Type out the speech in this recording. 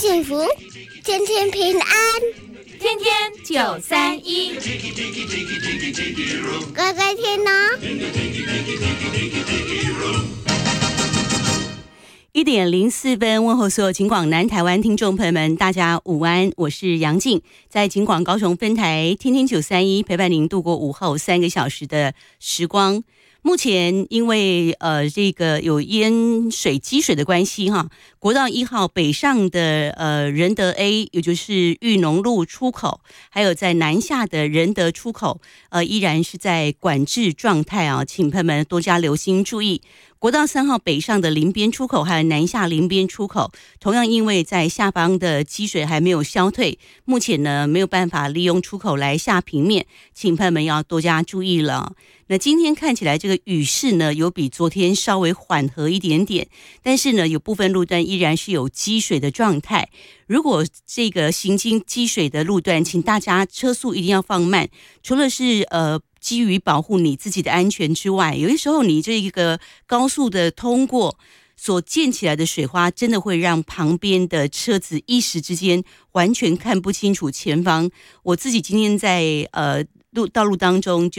幸福，天天平安， 天天931， 乖乖听哦。 1:04，问候所有警广南台湾听众朋友们，大家午安，我是杨静，在警广高雄分台天天931陪伴您度过午后3个小时的时光。目前因为这个有淹水积水的关系哈，国道1号北上的仁德 A， 也就是裕农路出口，还有在南下的仁德出口依然是在管制状态啊，请朋友们多加留心注意。国道3号北上的林边出口还有南下林边出口，同样因为在下方的积水还没有消退，目前呢没有办法利用出口来下平面，请朋友们要多加注意了。那今天看起来这个雨势呢有比昨天稍微缓和一点点，但是呢有部分路段依然是有积水的状态。如果这个行经积水的路段，请大家车速一定要放慢，除了是基于保护你自己的安全之外，有些时候你这个高速的通过所溅起来的水花，真的会让旁边的车子一时之间完全看不清楚前方。我自己今天在道路当中就